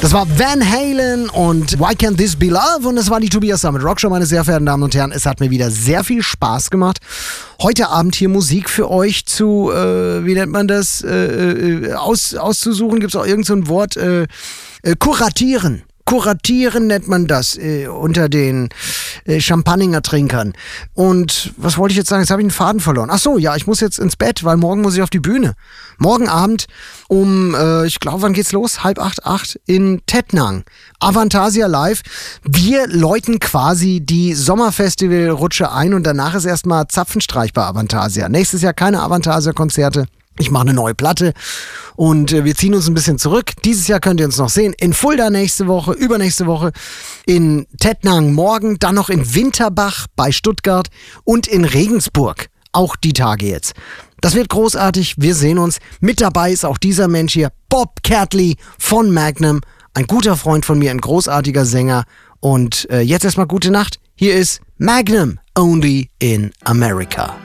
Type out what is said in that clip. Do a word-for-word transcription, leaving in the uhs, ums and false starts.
Das war Van Halen und Why Can't This Be Love? Und das war die Tobias Summit Rockshow, meine sehr verehrten Damen und Herren. Es hat mir wieder sehr viel Spaß gemacht, heute Abend hier Musik für euch zu, äh, wie nennt man das, äh, äh, aus, auszusuchen. Gibt es auch irgend so ein Wort? Äh, äh, kuratieren. Kuratieren nennt man das äh, unter den äh, Champagner-Trinkern. Und was wollte ich jetzt sagen? Jetzt habe ich einen Faden verloren. Ach so, ja, ich muss jetzt ins Bett, weil morgen muss ich auf die Bühne. Morgen Abend um, äh, ich glaube, wann geht's los? Halb acht, acht in Tettnang. Avantasia live. Wir läuten quasi die Sommerfestival-Rutsche ein und danach ist erstmal Zapfenstreich bei Avantasia. Nächstes Jahr keine Avantasia-Konzerte. Ich mache eine neue Platte und äh, wir ziehen uns ein bisschen zurück. Dieses Jahr könnt ihr uns noch sehen. In Fulda nächste Woche, übernächste Woche, in Tettnang morgen, dann noch in Winterbach bei Stuttgart und in Regensburg. Auch die Tage jetzt. Das wird großartig. Wir sehen uns. Mit dabei ist auch dieser Mensch hier, Bob Catley von Magnum. Ein guter Freund von mir, ein großartiger Sänger. Und äh, jetzt erstmal gute Nacht. Hier ist Magnum, Only in America.